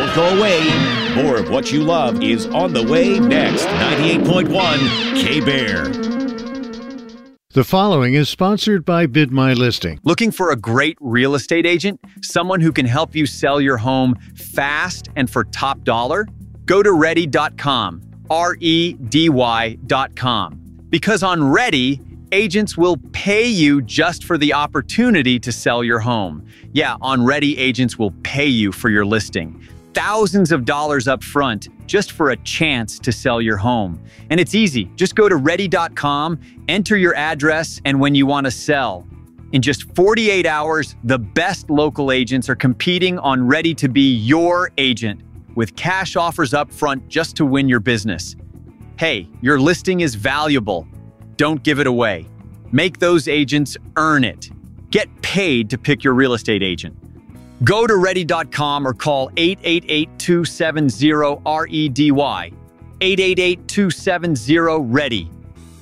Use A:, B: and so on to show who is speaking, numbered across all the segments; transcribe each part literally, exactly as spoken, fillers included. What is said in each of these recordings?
A: Don't go away. More of what you love is on the way next. ninety-eight point one K-Bear.
B: The following is sponsored by Bid My Listing.
C: Looking for a great real estate agent? Someone who can help you sell your home fast and for top dollar? Go to ready dot com, R E D Y dot com. Because on Ready, agents will pay you just for the opportunity to sell your home. Yeah, on Ready, agents will pay you for your listing. Thousands of dollars up front just for a chance to sell your home. And it's easy. Just go to ready dot com, enter your address and when you want to sell. In just forty-eight hours, the best local agents are competing on Ready to be your agent with cash offers up front just to win your business. Hey, your listing is valuable. Don't give it away. Make those agents earn it. Get paid to pick your real estate agent. Go to ready dot com or call eight eight eight, two seven zero, R E D Y. eight eight eight, two seven zero, READY.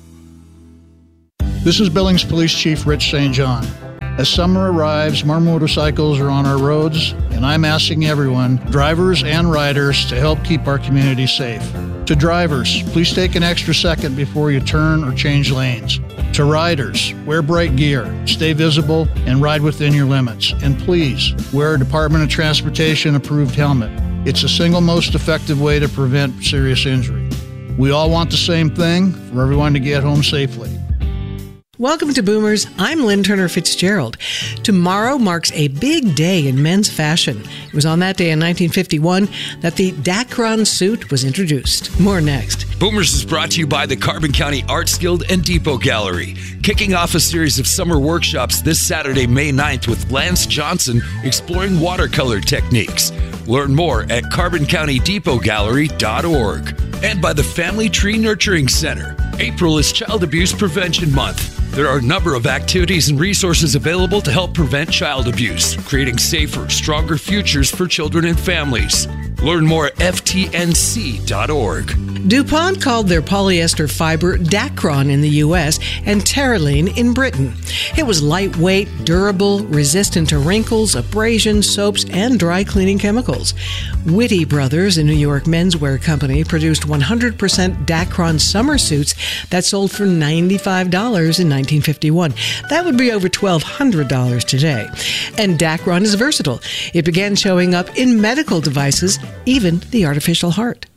D: This is Billings Police Chief Rich Saint John. As summer arrives, more motorcycles are on our roads, and I'm asking everyone, drivers and riders, to help keep our community safe. To drivers, please take an extra second before you turn or change lanes. To riders, wear bright gear, stay visible, and ride within your limits. And please, wear a Department of Transportation approved helmet. It's the single most effective way to prevent serious injury. We all want the same thing, for everyone to get home safely.
E: Welcome to Boomers. I'm Lynn Turner Fitzgerald. Tomorrow marks a big day in men's fashion. It was on that day in nineteen fifty-one that the Dacron suit was introduced. More next.
F: Boomers is brought to you by the Carbon County Arts Guild and Depot Gallery, kicking off a series of summer workshops this Saturday, May ninth, with Lance Johnson exploring watercolor techniques. Learn more at carbon county depot gallery dot org. And by the Family Tree Nurturing Center. April is Child Abuse Prevention Month. There are a number of activities and resources available to help prevent child abuse, creating safer, stronger futures for children and families. Learn more at F T N C dot org.
E: DuPont called their polyester fiber Dacron in the U S and Terylene in Britain. It was lightweight, durable, resistant to wrinkles, abrasion, soaps, and dry cleaning chemicals. Whitty Brothers, a New York menswear company, produced one hundred percent Dacron summer suits that sold for ninety-five dollars in nineteen fifty-one. That would be over twelve hundred dollars today. And Dacron is versatile. It began showing up in medical devices, even the artificial heart.